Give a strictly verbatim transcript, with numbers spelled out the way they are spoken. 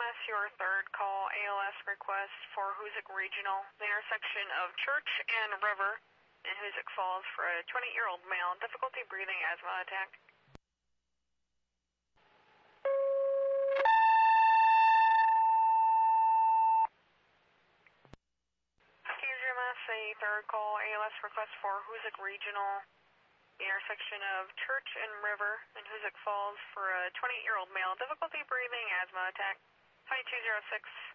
M S, your third call, A L S request for Hoosick Regional, the intersection of Church and River in Hoosick Falls for a twenty-year-old male, difficulty breathing, asthma attack. Caesar M S, a third call, A L S request for Hoosick Regional, the intersection of Church and River in Hoosick Falls for a twenty-eight-year-old male, difficulty breathing, asthma attack. twenty-two oh six.